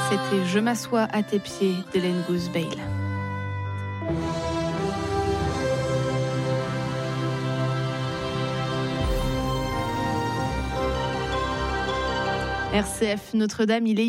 C'était Je m'assois à tes pieds d'Hélène Goosebale. RCF Notre-Dame, il est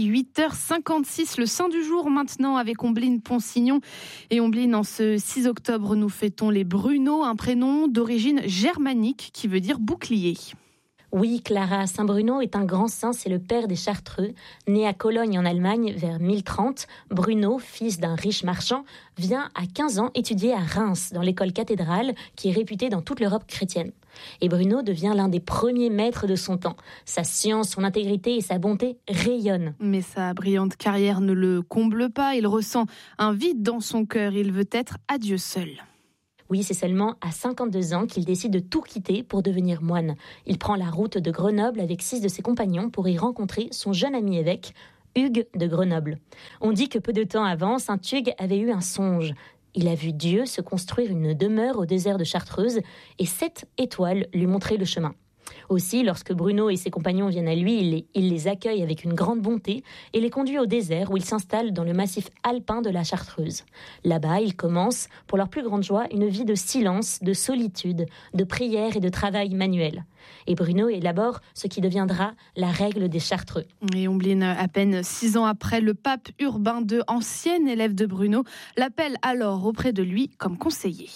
8h56, le Saint du jour maintenant avec Ombline Ponsignon. Et Ombline, en ce 6 octobre, nous fêtons les Bruno, un prénom d'origine germanique qui veut dire bouclier. Oui, Clara, Saint Bruno est un grand saint, c'est le père des Chartreux. Né à Cologne en Allemagne vers 1030, Bruno, fils d'un riche marchand, vient à 15 ans étudier à Reims, dans l'école cathédrale, qui est réputée dans toute l'Europe chrétienne. Et Bruno devient l'un des premiers maîtres de son temps. Sa science, son intégrité et sa bonté rayonnent. Mais sa brillante carrière ne le comble pas, il ressent un vide dans son cœur, il veut être à Dieu seul. Oui, c'est seulement à 52 ans qu'il décide de tout quitter pour devenir moine. Il prend la route de Grenoble avec 6 de ses compagnons pour y rencontrer son jeune ami évêque, Hugues de Grenoble. On dit que peu de temps avant, saint Hugues avait eu un songe. Il a vu Dieu se construire une demeure au désert de Chartreuse et 7 étoiles lui montraient le chemin. Aussi, lorsque Bruno et ses compagnons viennent à lui, il les accueille avec une grande bonté et les conduit au désert où ils s'installent dans le massif alpin de la Chartreuse. Là-bas, ils commencent, pour leur plus grande joie, une vie de silence, de solitude, de prière et de travail manuel. Et Bruno élabore ce qui deviendra la règle des Chartreux. Et Ombline, à peine 6 ans après, le pape Urbain II, ancien élève de Bruno, l'appelle alors auprès de lui comme conseiller.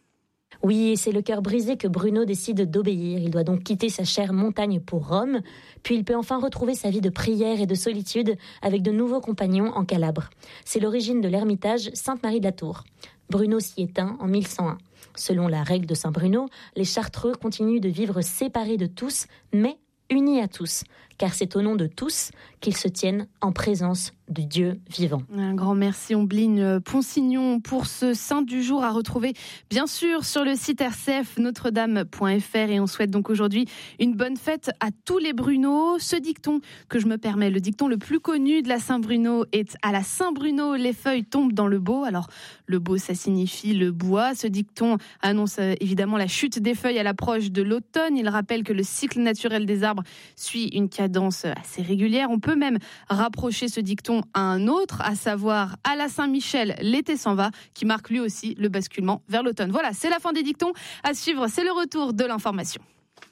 Oui, et c'est le cœur brisé que Bruno décide d'obéir. Il doit donc quitter sa chère montagne pour Rome, puis il peut enfin retrouver sa vie de prière et de solitude avec de nouveaux compagnons en Calabre. C'est l'origine de l'ermitage Sainte-Marie de la Tour. Bruno s'y éteint en 1101. Selon la règle de Saint Bruno, les Chartreux continuent de vivre séparés de tous, mais unis à tous, car c'est au nom de tous qu'ils se tiennent en présence du Dieu vivant. Un grand merci Ombline Ponsignon pour ce Saint du jour à retrouver bien sûr sur le site rcfnotredame.fr et on souhaite donc aujourd'hui une bonne fête à tous les Bruno. Ce dicton que je me permets, le dicton le plus connu de la Saint-Bruno est « À la Saint-Bruno, les feuilles tombent dans le beau ». Alors le beau, ça signifie le bois. Ce dicton annonce évidemment la chute des feuilles à l'approche de l'automne. Il rappelle que le cycle naturel des arbres suit une cadence assez régulière. On peut même rapprocher ce dicton à un autre, à savoir à la Saint-Michel, l'été s'en va, qui marque lui aussi le basculement vers l'automne. Voilà, c'est la fin des dictons. À suivre, c'est le retour de l'information.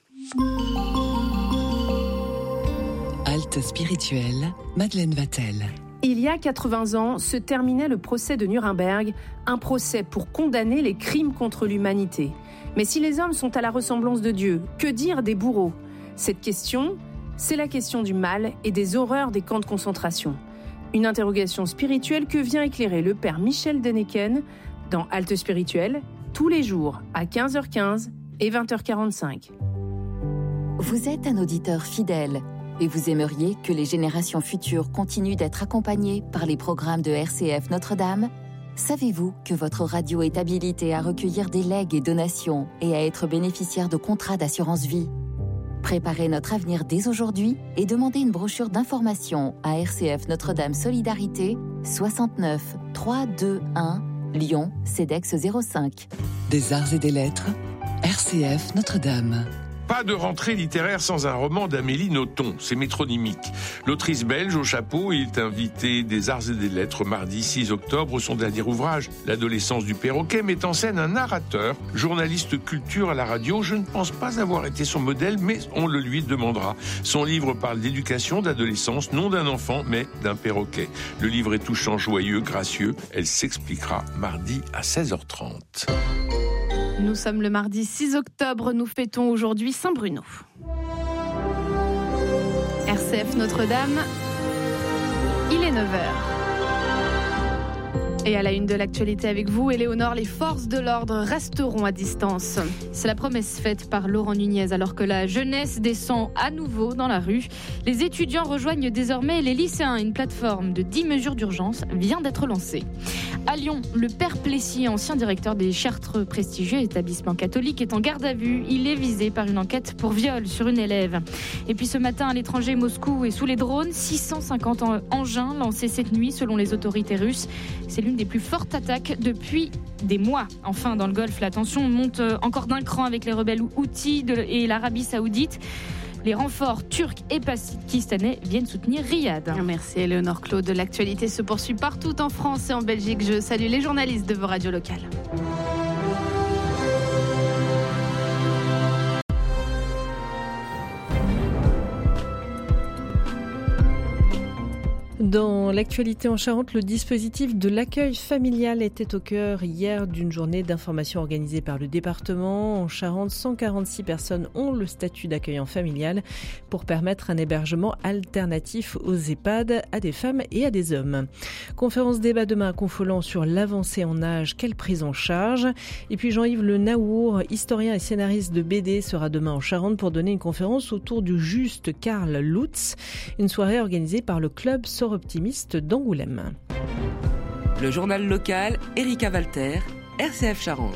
Halte spirituelle, Madeleine Vatel. Il y a 80 ans se terminait le procès de Nuremberg, un procès pour condamner les crimes contre l'humanité. Mais si les hommes sont à la ressemblance de Dieu, que dire des bourreaux ? Cette question, c'est la question du mal et des horreurs des camps de concentration. Une interrogation spirituelle que vient éclairer le père Michel Denneken dans Halte spirituelle, tous les jours à 15h15 et 20h45. Vous êtes un auditeur fidèle et vous aimeriez que les générations futures continuent d'être accompagnées par les programmes de RCF Notre-Dame ? Savez-vous que votre radio est habilitée à recueillir des legs et donations et à être bénéficiaire de contrats d'assurance vie ? Préparez notre avenir dès aujourd'hui et demandez une brochure d'information à RCF Notre-Dame Solidarité 69 321 Lyon CEDEX 05. Des arts et des lettres, RCF Notre-Dame. Pas de rentrée littéraire sans un roman d'Amélie Nothomb, c'est métronymique. L'autrice belge au chapeau est invitée des Arts et des Lettres mardi 6 octobre. Son dernier ouvrage, L'adolescence du perroquet, met en scène un narrateur, journaliste culture à la radio. Je ne pense pas avoir été son modèle, mais on le lui demandera. Son livre parle d'éducation, d'adolescence, non d'un enfant, mais d'un perroquet. Le livre est touchant, joyeux, gracieux. Elle s'expliquera mardi à 16h30. Nous sommes le mardi 6 octobre, nous fêtons aujourd'hui Saint-Bruno. RCF Notre-Dame, il est 9h. Et à la une de l'actualité avec vous, Éléonore, les forces de l'ordre resteront à distance. C'est la promesse faite par Laurent Nunez alors que la jeunesse descend à nouveau dans la rue. Les étudiants rejoignent désormais les lycéens. Une plateforme de 10 mesures d'urgence vient d'être lancée. À Lyon, le père Plessis, ancien directeur des Chartreux, prestigieux établissement catholique, est en garde à vue. Il est visé par une enquête pour viol sur une élève. Et puis ce matin, à l'étranger, Moscou est sous les drones. 650 engins lancés cette nuit selon les autorités russes. C'est l'une des plus fortes attaques depuis des mois. Enfin, dans le Golfe, la tension monte encore d'un cran avec les rebelles Houthis et l'Arabie Saoudite. Les renforts turcs et pakistanais viennent soutenir Riyad. Merci Éléonore Claude. L'actualité se poursuit partout en France et en Belgique. Je salue les journalistes de vos radios locales. Dans l'actualité en Charente, le dispositif de l'accueil familial était au cœur hier d'une journée d'information organisée par le département. En Charente, 146 personnes ont le statut d'accueillant familial pour permettre un hébergement alternatif aux EHPAD à des femmes et à des hommes. Conférence débat demain à Confolens sur l'avancée en âge, quelle prise en charge. Et puis Jean-Yves Le Naour, historien et scénariste de BD, sera demain en Charente pour donner une conférence autour du juste Karl Lutz, une soirée organisée par le club Optimiste d'Angoulême. Le journal local, Erika Walter, RCF Charente.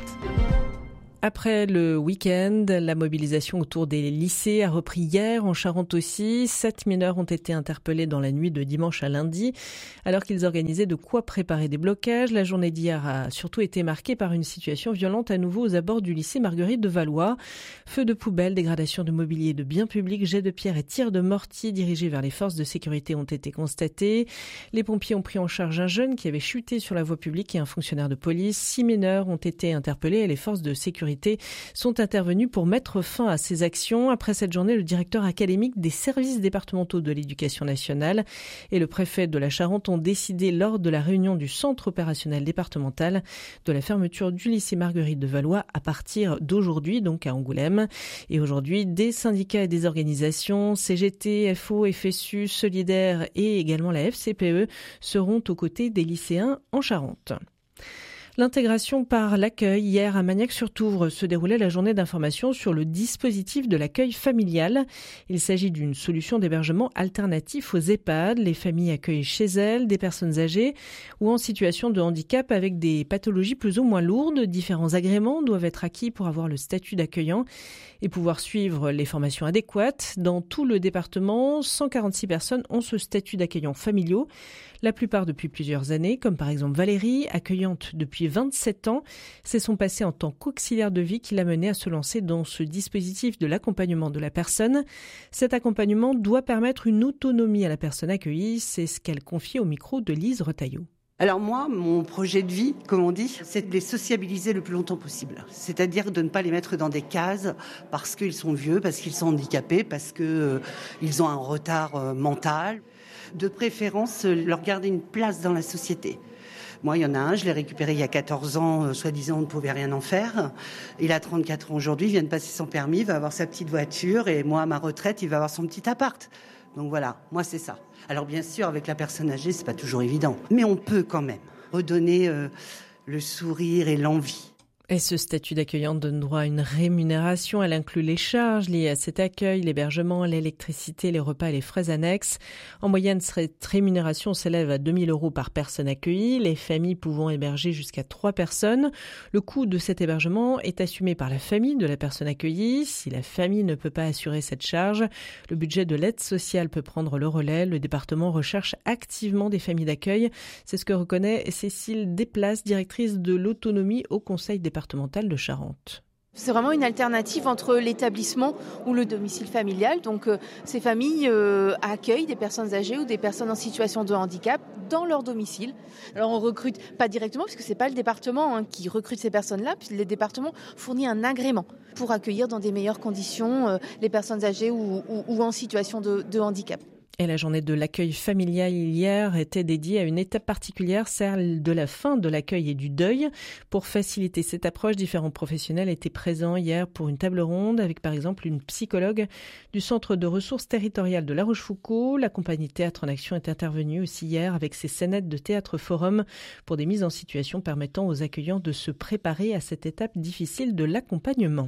Après le week-end, la mobilisation autour des lycées a repris hier en Charente aussi. 7 mineurs ont été interpellés dans la nuit de dimanche à lundi, alors qu'ils organisaient de quoi préparer des blocages. La journée d'hier a surtout été marquée par une situation violente à nouveau aux abords du lycée Marguerite de Valois. Feux de poubelles, dégradation de mobilier et de biens publics, jets de pierre et tirs de mortier dirigés vers les forces de sécurité ont été constatés. Les pompiers ont pris en charge un jeune qui avait chuté sur la voie publique et un fonctionnaire de police. 6 mineurs ont été interpellés et les forces de sécurité sont intervenus pour mettre fin à ces actions. Après cette journée, le directeur académique des services départementaux de l'éducation nationale et le préfet de la Charente ont décidé lors de la réunion du centre opérationnel départemental de la fermeture du lycée Marguerite de Valois à partir d'aujourd'hui, donc à Angoulême. Et aujourd'hui, des syndicats et des organisations, CGT, FO, FSU, Solidaire et également la FCPE seront aux côtés des lycéens en Charente. L'intégration par l'accueil. Hier, à Magnac-sur-Touvre, se déroulait la journée d'information sur le dispositif de l'accueil familial. Il s'agit d'une solution d'hébergement alternatif aux EHPAD. Les familles accueillent chez elles des personnes âgées ou en situation de handicap avec des pathologies plus ou moins lourdes. Différents agréments doivent être acquis pour avoir le statut d'accueillant et pouvoir suivre les formations adéquates. Dans tout le département, 146 personnes ont ce statut d'accueillant familiaux. La plupart depuis plusieurs années, comme par exemple Valérie, accueillante depuis 27 ans. C'est son passé en tant qu'auxiliaire de vie qui l'a menée à se lancer dans ce dispositif de l'accompagnement de la personne. Cet accompagnement doit permettre une autonomie à la personne accueillie. C'est ce qu'elle confie au micro de Lise Retailleau. Alors moi, mon projet de vie, comme on dit, c'est de les sociabiliser le plus longtemps possible. C'est-à-dire de ne pas les mettre dans des cases parce qu'ils sont vieux, parce qu'ils sont handicapés, parce qu'ils ont un retard mental. De préférence, leur garder une place dans la société. Moi, il y en a un, je l'ai récupéré il y a 14 ans, soi-disant on ne pouvait rien en faire. Il a 34 ans aujourd'hui, il vient de passer son permis, il va avoir sa petite voiture et moi, à ma retraite, il va avoir son petit appart. Donc voilà, moi c'est ça. Alors bien sûr, avec la personne âgée, c'est pas toujours évident. Mais on peut quand même redonner le sourire et l'envie. Et ce statut d'accueillant donne droit à une rémunération. Elle inclut les charges liées à cet accueil, l'hébergement, l'électricité, les repas et les frais annexes. En moyenne, cette rémunération s'élève à 2 000 € par personne accueillie, les familles pouvant héberger jusqu'à 3 personnes. Le coût de cet hébergement est assumé par la famille de la personne accueillie. Si la famille ne peut pas assurer cette charge, le budget de l'aide sociale peut prendre le relais. Le département recherche activement des familles d'accueil. C'est ce que reconnaît Cécile Desplaces, directrice de l'autonomie au Conseil départemental de Charente. C'est vraiment une alternative entre l'établissement ou le domicile familial. Donc ces familles accueillent des personnes âgées ou des personnes en situation de handicap dans leur domicile. Alors on recrute pas directement puisque c'est pas le département qui recrute ces personnes-là, puisque le département fournit un agrément pour accueillir dans des meilleures conditions les personnes âgées ou en situation de handicap. Et la journée de l'accueil familial hier était dédiée à une étape particulière, celle de la fin de l'accueil et du deuil. Pour faciliter cette approche, différents professionnels étaient présents hier pour une table ronde avec par exemple une psychologue du Centre de ressources territoriales de La Rochefoucauld. La compagnie Théâtre en Action est intervenue aussi hier avec ses scénettes de théâtre forum pour des mises en situation permettant aux accueillants de se préparer à cette étape difficile de l'accompagnement.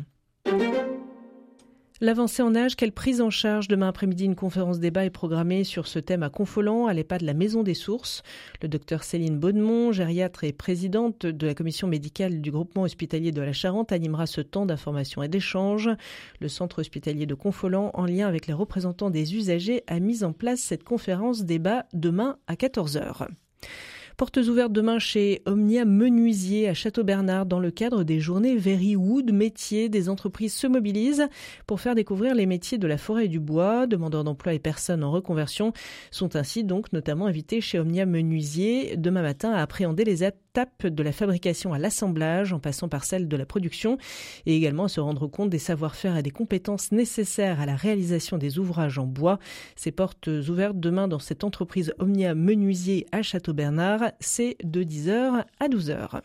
L'avancée en âge, quelle prise en charge? Demain après-midi, une conférence débat est programmée sur ce thème à Confolens, à l'EHPAD de la Maison des Sources. Le docteur Céline Baudemont, gériatre et présidente de la commission médicale du groupement hospitalier de la Charente, animera ce temps d'information et d'échange. Le centre hospitalier de Confolens, en lien avec les représentants des usagers, a mis en place cette conférence débat demain à 14h. Portes ouvertes demain chez Omnia Menuisier à Château-Bernard dans le cadre des journées Very Wood métiers. Des entreprises se mobilisent pour faire découvrir les métiers de la forêt et du bois. Demandeurs d'emploi et personnes en reconversion sont ainsi donc notamment invités chez Omnia Menuisier demain matin à appréhender les étapes de la fabrication à l'assemblage en passant par celle de la production et également à se rendre compte des savoir-faire et des compétences nécessaires à la réalisation des ouvrages en bois. Ces portes ouvertes demain dans cette entreprise Omnia Menuisier à Château-Bernard, c'est de 10h à 12h.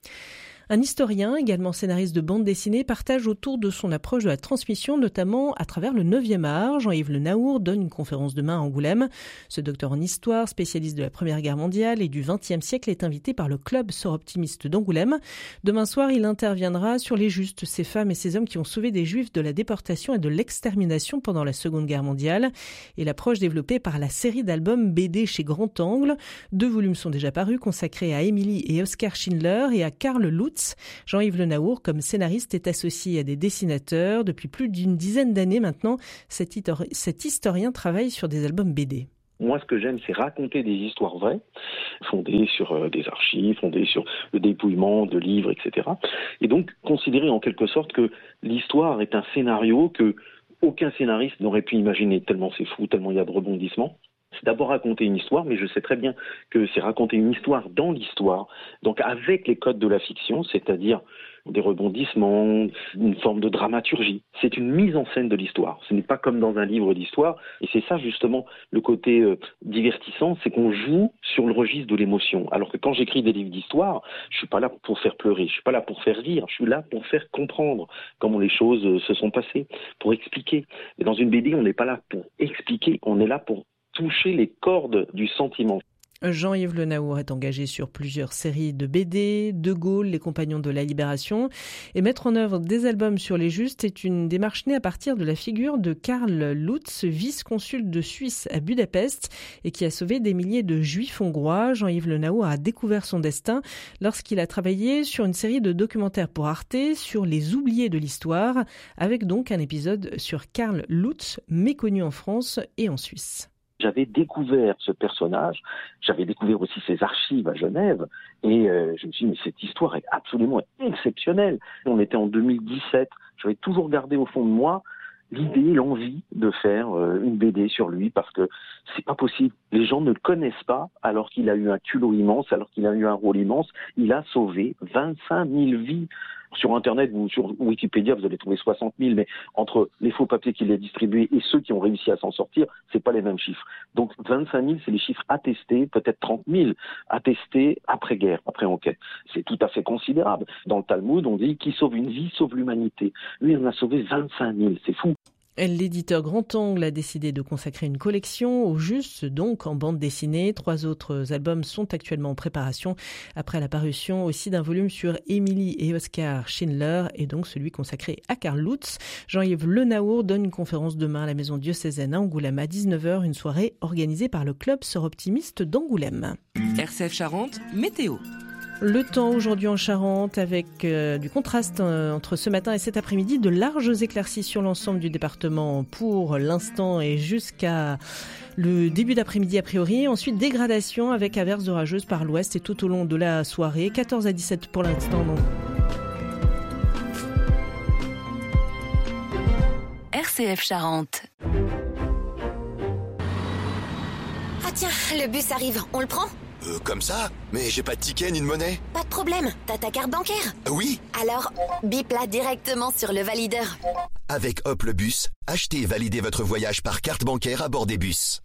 Un historien, également scénariste de bande dessinée, partage autour de son approche de la transmission, notamment à travers le 9e art. Jean-Yves Le Naour donne une conférence demain à Angoulême. Ce docteur en histoire, spécialiste de la Première Guerre mondiale et du XXe siècle, est invité par le Club Soroptimiste d'Angoulême. Demain soir, il interviendra sur les Justes, ces femmes et ces hommes qui ont sauvé des Juifs de la déportation et de l'extermination pendant la Seconde Guerre mondiale. Et l'approche développée par la série d'albums BD chez Grand Angle. 2 volumes sont déjà parus, consacrés à Émilie et Oskar Schindler et à Karl Lutz. Jean-Yves Le Naour, comme scénariste, est associé à des dessinateurs. Depuis plus d'une dizaine d'années maintenant, cet historien travaille sur des albums BD. Moi, ce que j'aime, c'est raconter des histoires vraies, fondées sur des archives, fondées sur le dépouillement de livres, etc. Et donc, considérer en quelque sorte que l'histoire est un scénario que aucun scénariste n'aurait pu imaginer, tellement c'est fou, tellement il y a de rebondissements. C'est d'abord raconter une histoire, mais je sais très bien que c'est raconter une histoire dans l'histoire, donc avec les codes de la fiction, c'est-à-dire des rebondissements, une forme de dramaturgie. C'est une mise en scène de l'histoire. Ce n'est pas comme dans un livre d'histoire, et c'est ça justement le côté divertissant, c'est qu'on joue sur le registre de l'émotion. Alors que quand j'écris des livres d'histoire, je suis pas là pour faire pleurer, je suis pas là pour faire rire, je suis là pour faire comprendre comment les choses se sont passées, pour expliquer. Et dans une BD, on n'est pas là pour expliquer, on est là pour toucher les cordes du sentiment. Jean-Yves Le Naour est engagé sur plusieurs séries de BD, De Gaulle, Les Compagnons de la Libération. Et mettre en œuvre des albums sur les Justes est une démarche née à partir de la figure de Karl Lutz, vice-consul de Suisse à Budapest et qui a sauvé des milliers de Juifs hongrois. Jean-Yves Le Naour a découvert son destin lorsqu'il a travaillé sur une série de documentaires pour Arte sur les oubliés de l'histoire, avec donc un épisode sur Karl Lutz, méconnu en France et en Suisse. J'avais découvert ce personnage, j'avais découvert aussi ses archives à Genève, et je me suis dit, mais cette histoire est absolument exceptionnelle. On était en 2017, j'avais toujours gardé au fond de moi l'idée, l'envie de faire une BD sur lui, parce que c'est pas possible. Les gens ne le connaissent pas, alors qu'il a eu un culot immense, alors qu'il a eu un rôle immense. Il a sauvé 25 000 vies. Sur Internet ou sur Wikipédia, vous allez trouver 60 000, mais entre les faux papiers qu'il a distribués et ceux qui ont réussi à s'en sortir, c'est pas les mêmes chiffres. Donc 25 000, c'est les chiffres attestés, peut-être 30 000 attestés après-guerre, après enquête. C'est tout à fait considérable. Dans le Talmud, on dit « qui sauve une vie, sauve l'humanité ». Lui, il en a sauvé 25 000, c'est fou. L'éditeur Grand Angle a décidé de consacrer une collection aux Justes, donc en bande dessinée. 3 autres albums sont actuellement en préparation après la parution aussi d'un volume sur Émilie et Oskar Schindler et donc celui consacré à Karl Lutz. Jean-Yves Le Naour donne une conférence demain à la maison diocésaine à Angoulême à 19h, une soirée organisée par le Club Soroptimiste d'Angoulême. RCF Charente, météo. Le temps aujourd'hui en Charente avec du contraste entre ce matin et cet après-midi, de larges éclaircies sur l'ensemble du département pour l'instant et jusqu'à le début d'après-midi a priori. Ensuite dégradation avec averses orageuses par l'ouest et tout au long de la soirée. 14 à 17 pour l'instant. Donc. RCF Charente. Ah tiens, le bus arrive, on le prend ? Comme ça ? Mais j'ai pas de ticket ni de monnaie. Pas de problème, t'as ta carte bancaire ? Oui. Alors, bip-la directement sur le valideur. Avec Hop le bus, achetez et validez votre voyage par carte bancaire à bord des bus.